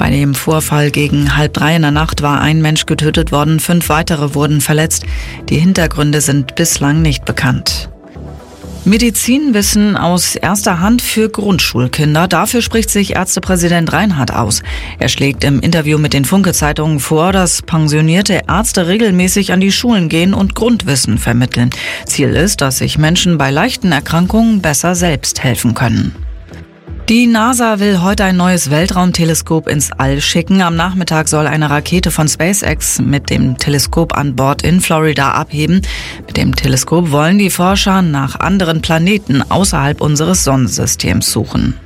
Bei dem Vorfall gegen 2:30 in der Nacht war ein Mensch getötet worden, 5 weitere wurden verletzt. Die Hintergründe sind bislang nicht bekannt. Medizinwissen aus erster Hand für Grundschulkinder. Dafür spricht sich Ärztepräsident Reinhardt aus. Er schlägt im Interview mit den Funke-Zeitungen vor, dass pensionierte Ärzte regelmäßig an die Schulen gehen und Grundwissen vermitteln. Ziel ist, dass sich Menschen bei leichten Erkrankungen besser selbst helfen können. Die NASA will heute ein neues Weltraumteleskop ins All schicken. Am Nachmittag soll eine Rakete von SpaceX mit dem Teleskop an Bord in Florida abheben. Mit dem Teleskop wollen die Forscher nach anderen Planeten außerhalb unseres Sonnensystems suchen.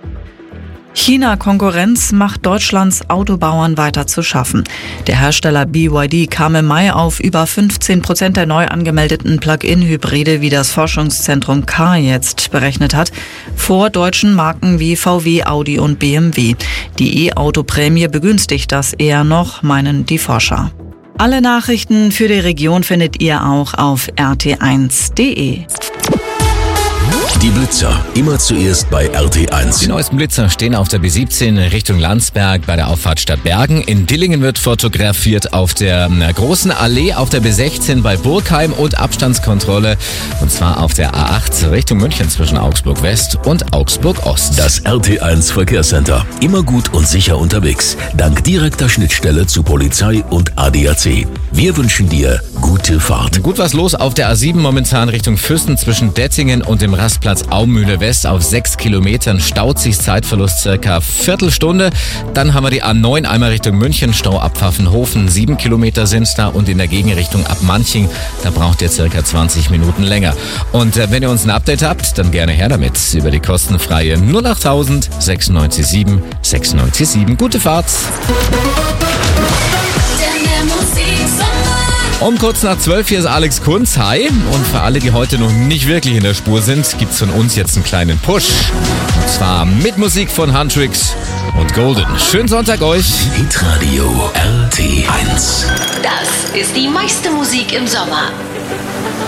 China-Konkurrenz macht Deutschlands Autobauern weiter zu schaffen. Der Hersteller BYD kam im Mai auf über 15% der neu angemeldeten Plug-in-Hybride, wie das Forschungszentrum Car jetzt berechnet hat, vor deutschen Marken wie VW, Audi und BMW. Die E-Auto-Prämie begünstigt das eher noch, meinen die Forscher. Alle Nachrichten für die Region findet ihr auch auf rt1.de. Die Blitzer, immer zuerst bei RT1. Die neuesten Blitzer stehen auf der B17 Richtung Landsberg bei der Auffahrt Stadtbergen. In Dillingen wird fotografiert auf der großen Allee, auf der B16 bei Burgheim und Abstandskontrolle. Und zwar auf der A8 Richtung München zwischen Augsburg West und Augsburg Ost. Das RT1 Verkehrscenter. Immer gut und sicher unterwegs. Dank direkter Schnittstelle zu Polizei und ADAC. Wir wünschen dir gute Fahrt. Gut was los auf der A7 momentan Richtung Füssen zwischen Dettingen und dem Rastplatz Aumühle West. Auf 6 Kilometern staut sich Zeitverlust circa Viertelstunde. Dann haben wir die A9 einmal Richtung München, Stau ab Pfaffenhofen. 7 Kilometer sind da und in der Gegenrichtung ab Manching, da braucht ihr circa 20 Minuten länger. Und wenn ihr uns ein Update habt, dann gerne her damit über die kostenfreie 08000 697 697. Gute Fahrt! Um kurz nach 12 hier ist Alex Kunz. Hi. Und für alle, die heute noch nicht wirklich in der Spur sind, gibt's von uns jetzt einen kleinen Push. Und zwar mit Musik von Huntrix und Golden. Schönen Sonntag euch. Hitradio RT1. Das ist die meiste Musik im Sommer.